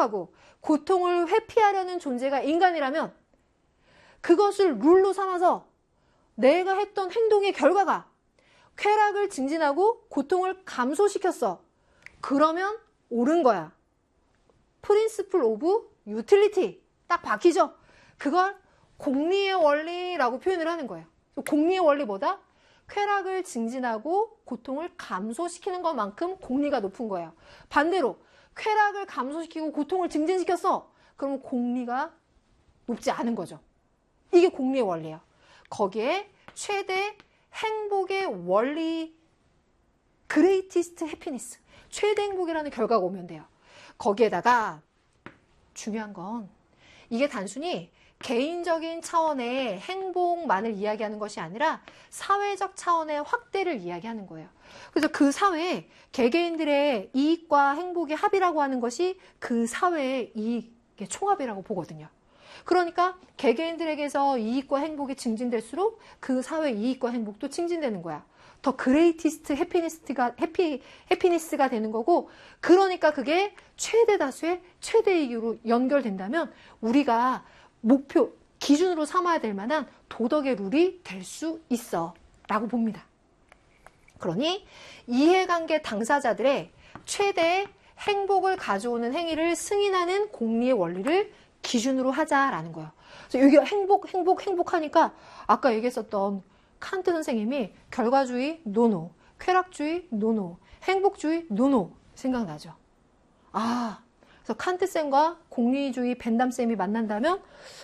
행복하고 고통을 회피하려는 존재가 인간이라면 그것을 룰로 삼아서 내가 했던 행동의 결과가 쾌락을 증진하고 고통을 감소시켰어. 그러면 옳은 거야. 프린시플 오브 유틸리티. 딱 박히죠? 그걸 공리의 원리라고 표현을 하는 거예요. 공리의 원리 뭐다? 쾌락을 증진하고 고통을 감소시키는 것만큼 공리가 높은 거예요. 반대로 쾌락을 감소시키고 고통을 증진시켰어. 그러면 공리가 높지 않은 거죠. 이게 공리의 원리예요. 거기에 최대 행복의 원리, greatest happiness, 최대 행복이라는 결과가 오면 돼요. 거기에다가 중요한 건 이게 단순히 개인적인 차원의 행복만을 이야기하는 것이 아니라 사회적 차원의 확대를 이야기하는 거예요. 그래서 그 사회에 개개인들의 이익과 행복의 합이라고 하는 것이 그 사회의 이익의 총합이라고 보거든요. 그러니까 개개인들에게서 이익과 행복이 증진될수록 그 사회의 이익과 행복도 증진되는 거야. 더 그레이티스트 해피니스가 되는 거고, 그러니까 그게 최대 다수의 최대 이익으로 연결된다면 우리가 목표, 기준으로 삼아야 될 만한 도덕의 룰이 될 수 있어 라고 봅니다. 그러니 이해관계 당사자들의 최대 행복을 가져오는 행위를 승인하는 공리의 원리를 기준으로 하자라는 거예요. 그래서 여기 행복하니까 아까 얘기했었던 칸트 선생님이 결과주의 노노, 쾌락주의 노노, 행복주의 노노 생각나죠. 그래서 칸트쌤과 공리주의 벤담쌤이 만난다면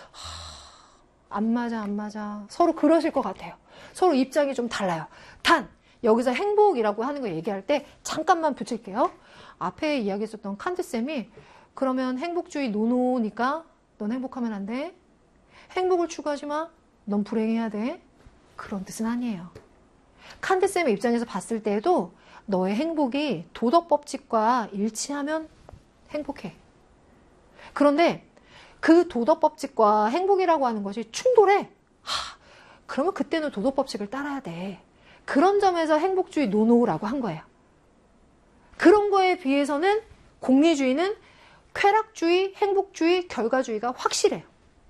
안 맞아. 서로 그러실 것 같아요. 서로 입장이 좀 달라요. 단 여기서 행복이라고 하는 거 얘기할 때 잠깐만 붙일게요. 앞에 이야기했었던 칸트쌤이 그러면 행복주의 노노니까 넌 행복하면 안 돼. 행복을 추구하지 마. 넌 불행해야 돼. 그런 뜻은 아니에요. 칸트쌤의 입장에서 봤을 때에도 너의 행복이 도덕법칙과 일치하면 행복해. 그런데 그 도덕법칙과 행복이라고 하는 것이 충돌해. 그러면 그때는 도덕법칙을 따라야 돼. 그런 점에서 행복주의 노노라고 한 거예요. 그런 거에 비해서는 공리주의는 쾌락주의, 행복주의, 결과주의가 확실해요.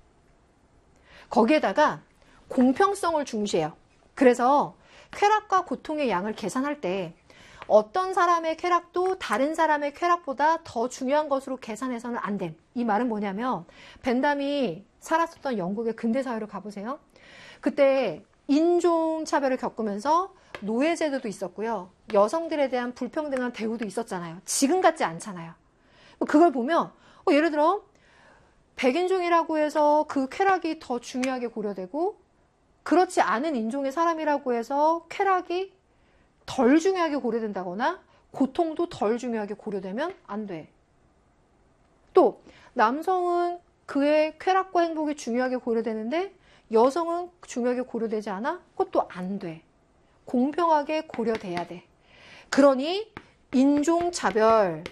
거기에다가 공평성을 중시해요. 그래서 쾌락과 고통의 양을 계산할 때 어떤 사람의 쾌락도 다른 사람의 쾌락보다 더 중요한 것으로 계산해서는 안 됨. 이 말은 뭐냐면 벤담이 살았었던 영국의 근대사회로 가보세요. 그때 인종차별을 겪으면서 노예제도도 있었고요. 여성들에 대한 불평등한 대우도 있었잖아요. 지금 같지 않잖아요. 그걸 보면 예를 들어 백인종이라고 해서 그 쾌락이 더 중요하게 고려되고 그렇지 않은 인종의 사람이라고 해서 쾌락이 덜 중요하게 고려된다거나 고통도 덜 중요하게 고려되면 안 돼. 또 남성은 그의 쾌락과 행복이 중요하게 고려되는데 여성은 중요하게 고려되지 않아? 그것도 안 돼. 공평하게 고려돼야 돼. 그러니 인종차별,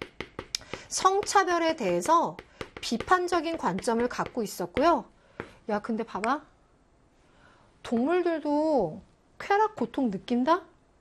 성차별에 대해서 비판적인 관점을 갖고 있었고요. 야, 근데 봐봐. 동물들도 쾌락, 고통 느낀다?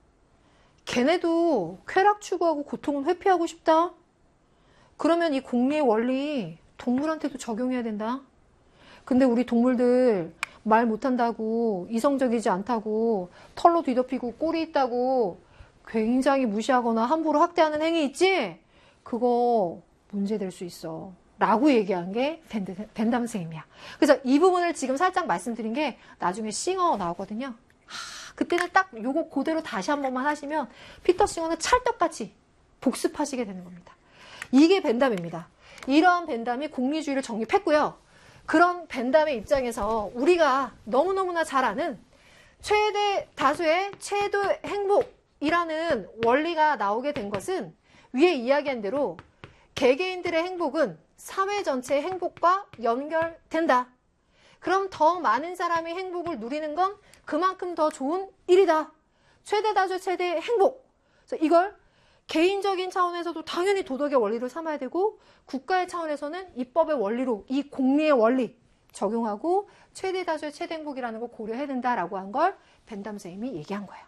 걔네도 쾌락 추구하고 고통은 회피하고 싶다? 그러면 이 공리의 원리 동물한테도 적용해야 된다? 근데 우리 동물들 말 못한다고, 이성적이지 않다고, 털로 뒤덮이고 꼬리 있다고 굉장히 무시하거나 함부로 학대하는 행위 있지? 그거 문제될 수 있어. 라고 얘기한 게 벤담 선생님이야. 그래서 이 부분을 지금 살짝 말씀드린 게 나중에 싱어 나오거든요. 그때는 딱 요거 그대로 다시 한 번만 하시면 피터 싱어는 찰떡같이 복습하시게 되는 겁니다. 이게 벤담입니다. 이러한 벤담이 공리주의를 정립했고요. 그런 벤담의 입장에서 우리가 너무너무나 잘 아는 최대 다수의 최대 행복이라는 원리가 나오게 된 것은 위에 이야기한 대로 개개인들의 행복은 사회 전체의 행복과 연결된다. 그럼 더 많은 사람이 행복을 누리는 건 그만큼 더 좋은 일이다. 최대 다수 최대 행복. 그래서 이걸 개인적인 차원에서도 당연히 도덕의 원리로 삼아야 되고 국가의 차원에서는 입법의 원리로 이 공리의 원리 적용하고 최대 다수의 최대 행복이라는 걸 고려해야 된다라고 한 걸 벤담 선생님이 얘기한 거예요.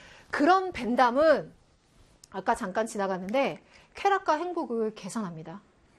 그런 벤담은 아까 잠깐 지나갔는데 쾌락과 행복을 계산합니다.